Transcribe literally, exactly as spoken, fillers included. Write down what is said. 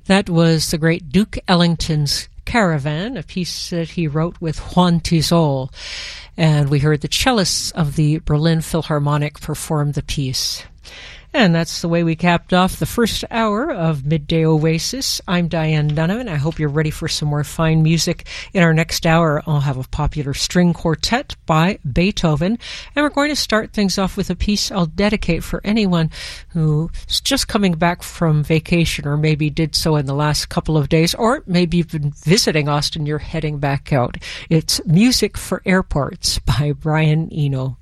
That was the great Duke Ellington's Caravan, a piece that he wrote with Juan Tizol. And we heard the cellists of the Berlin Philharmonic perform the piece. And that's the way we capped off the first hour of Midday Oasis. I'm Diane Donovan. I hope you're ready for some more fine music. In our next hour, I'll have a popular string quartet by Beethoven. And we're going to start things off with a piece I'll dedicate for anyone who's just coming back from vacation or maybe did so in the last couple of days, or maybe you've been visiting Austin, you're heading back out. It's Music for Airports by Brian Eno.